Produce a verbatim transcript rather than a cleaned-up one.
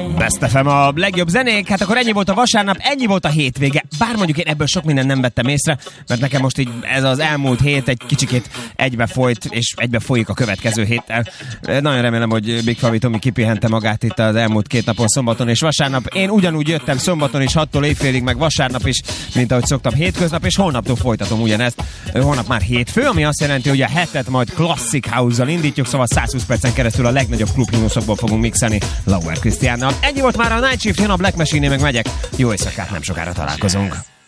Best ef em a legjobb zenék, hát akkor ennyi volt a vasárnap, ennyi volt a hétvége. Bár mondjuk én ebből sok mindent nem vettem észre, mert nekem most így ez az elmúlt hét egy kicsikét egybe folyt, és egybe folyik a következő héttel. Nagyon remélem, hogy Big Favi Tomi kipihente magát itt az elmúlt két napon, szombaton és vasárnap. Én ugyanúgy jöttem szombaton is hattól éjfélig, meg vasárnap is, mint ahogy szoktam hétköznap, és holnaptól folytatom ugyanezt. Holnap már hétfő, ami azt jelenti, hogy a hetet majd Classic House-zal indítjuk, szóval százhúsz percen keresztül a legnagyobb klubhimnuszokból fogunk mixelni Lauer Krisztiánnal. Ennyi volt már a Night Shift, jön a Black Machine, meg megyek. Jó éjszakát, nem sokára találkozunk.